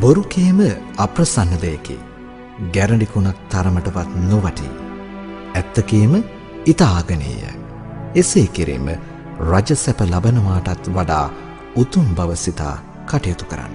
බොරුකේම අප්‍රසන්න දෙයකි. ගැරඬිකුණක් තරමටවත් නොවටි. ඇත්තකේම ඉතාගනීය. එසේ කිරීම රජසැප ලබනවාටත් වඩා උතුම් බව සිතා කටයුතු කරන්න.